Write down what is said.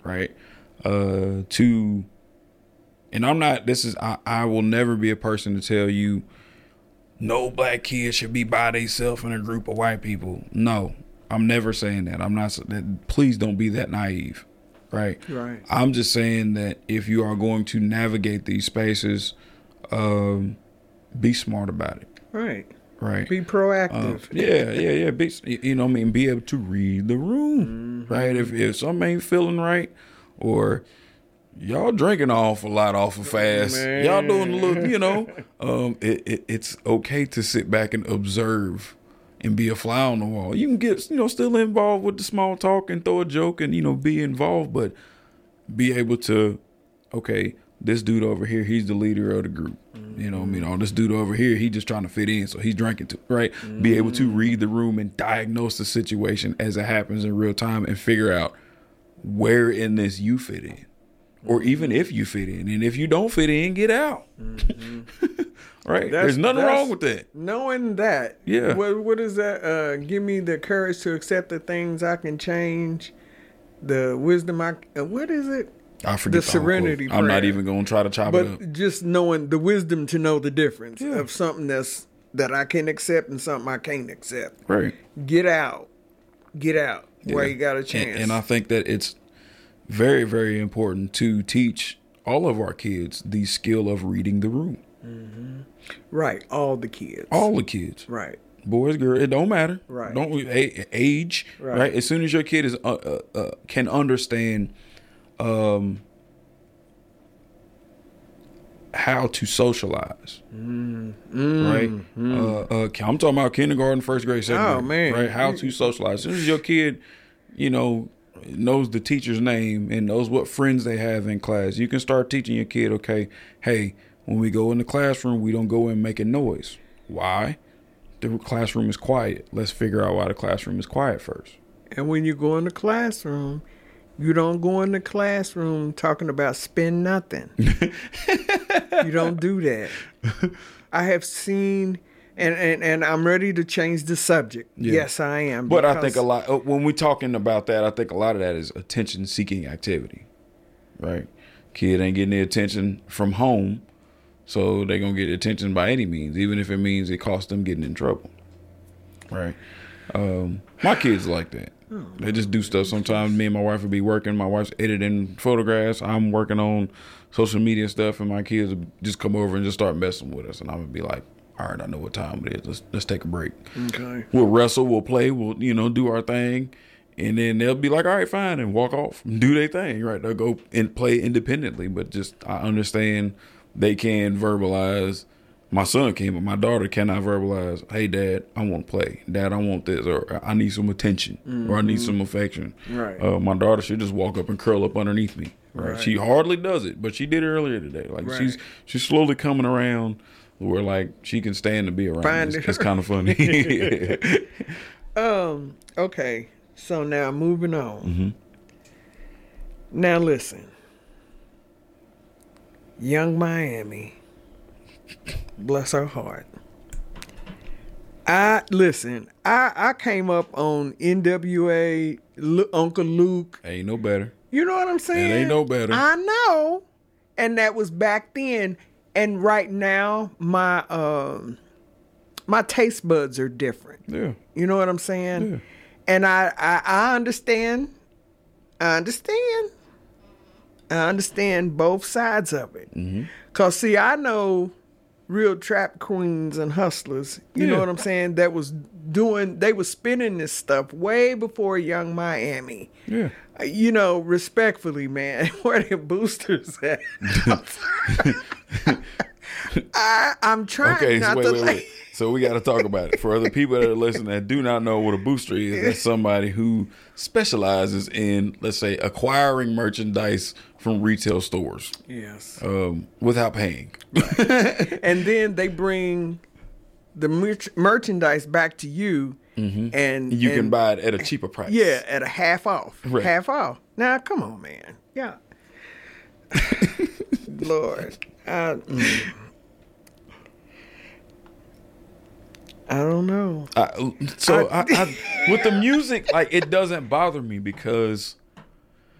right? To, and I'm not, I will never be a person to tell you no black kids should be by themselves in a group of white people. No, I'm never saying that. I'm not, please don't be that naive, right? Right. I'm just saying that if you are going to navigate these spaces, be smart about it. Right. Right. Be proactive. Yeah. Be, you know what I mean? Be able to read the room, right? If something ain't feeling right, or y'all drinking an awful lot awful fast, y'all doing a little, you know, it's okay to sit back and observe and be a fly on the wall. You can get, you know, still involved with the small talk and throw a joke and, you know, be involved, but be able to, okay, this dude over here, he's the leader of the group. You know what I mean? Oh, this dude over here, he just trying to fit in, so he's drinking too, right? Be able to read the room and diagnose the situation as it happens in real time and figure out where in this you fit in. Or even if you fit in. And if you don't fit in, get out. Right? There's nothing wrong with that. Knowing that. Yeah. What is that? Give me the courage to accept the things I can change. The wisdom what is it? I forget the serenity prayer. I'm not even going to try to chop it up. But just knowing the wisdom to know the difference of something that I can accept and something I can't accept. Right. Get out where you got a chance. And I think that it's very, very important to teach all of our kids the skill of reading the room. Right. All the kids. Right. Boys, girls, it don't matter. Right. Don't age. Right. As soon as your kid is can understand how to socialize, right? I'm talking about kindergarten, first grade, second grade. Oh man, right? How to socialize. As soon as your kid, you know, knows the teacher's name and knows what friends they have in class, you can start teaching your kid. Okay, hey, when we go in the classroom, we don't go in making noise. Why? The classroom is quiet. Let's figure out why the classroom is quiet first. And when you go in the classroom, you don't go in the classroom talking about spend nothing. You don't do that. I have seen, and I'm ready to change the subject. Yeah. Yes, I am. But I think a lot, when we're talking about that, I think a lot of that is attention-seeking activity, right? Kid ain't getting the attention from home, so they're going to get attention by any means, even if it means it costs them getting in trouble, right? My kids like that. They just do stuff. Sometimes me and my wife will be working. My wife's editing photographs. I'm working on social media stuff, and my kids will just come over and just start messing with us. And I'm gonna be like, "All right, I know what time it is. Let's take a break. Okay. We'll wrestle. We'll play. We'll do our thing, and then they'll be like, "All right, fine," and walk off and do their thing. Right? They'll go and play independently. But just I understand they can verbalize. My son can, but my daughter cannot verbalize, hey, Dad, I want to play. Dad, I want this, or I need some attention, or I need some affection. Right. My daughter should just walk up and curl up underneath me. Right. She hardly does it, but she did it earlier today. Like she's slowly coming around where like she can stand to be around. It's kind of funny. Okay. So now moving on. Now listen. Young Miami. Bless her heart. I came up on NWA, Uncle Luke. Ain't no better. You know what I'm saying? It ain't no better. I know. And that was back then. And right now, my taste buds are different. Yeah. You know what I'm saying? Yeah. And I understand. I understand both sides of it. Because, see, I know real trap queens and hustlers, you know what I'm saying, they was spinning this stuff way before Young Miami. Yeah. You know, respectfully, man, where the boosters at? I'm trying not to wait. So we got to talk about it. For other people that are listening that do not know what a booster is, that's somebody who specializes in, let's say, acquiring merchandise from retail stores. Yes. Without paying. Right. And then they bring the merchandise back to you. And you can buy it at a cheaper price. Yeah, at a half off. Right. Half off. Now, come on, man. Yeah. Lord. I don't know. With the music, like, it doesn't bother me because